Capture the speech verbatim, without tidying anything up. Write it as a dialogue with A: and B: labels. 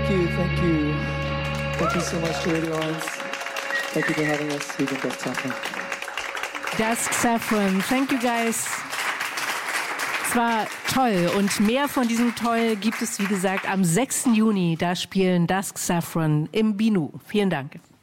A: Thank you, thank you. Thank you so much to Radio eins. Thank you for having us. We've been Dusk Saffron.
B: Dusk Saffron. Thank you guys. Es war toll und mehr von diesem Toll gibt es, wie gesagt, am sechsten Juni. Da spielen Dusk Saffron im Binu. Vielen Dank.